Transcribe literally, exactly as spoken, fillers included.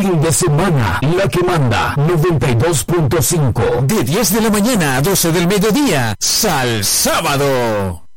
fin de semana. La que manda noventa y dos punto cinco. De diez de la mañana a doce del mediodía. Sal Sábado.